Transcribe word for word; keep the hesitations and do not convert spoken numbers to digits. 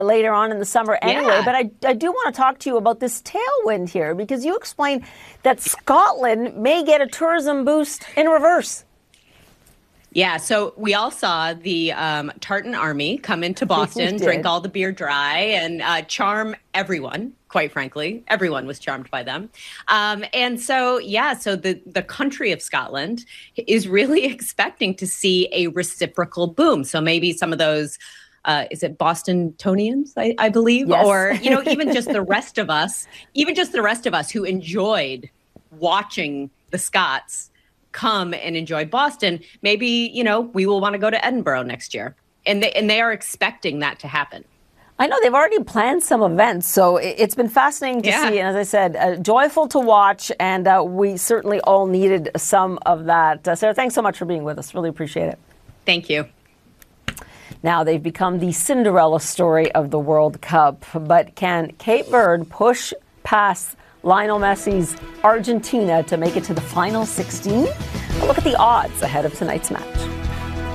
later on in the summer anyway. Yeah. But I, I do want to talk to you about this tailwind here, because you explained that Scotland may get a tourism boost in reverse. Yeah, so we all saw the um, Tartan Army come into Boston, drink all the beer dry, and uh, charm everyone, quite frankly. Everyone was charmed by them. Um, and so, yeah, so the, the country of Scotland is really expecting to see a reciprocal boom. So maybe some of those, uh, is it Bostonians, I, I believe? Yes. Or, you know, even just the rest of us, even just the rest of us who enjoyed watching the Scots come and enjoy Boston, maybe, you know, we will want to go to Edinburgh next year. And they, and they are expecting that to happen. I know they've already planned some events, so it's been fascinating to yeah. see. And as I said, uh, joyful to watch, and uh, we certainly all needed some of that. Uh, Sarah, thanks so much for being with us. Really appreciate it. Thank you. Now they've become the Cinderella story of the World Cup, but can Cape Verde push past Lionel Messi's Argentina to make it to the final sixteen? A look at the odds ahead of tonight's match.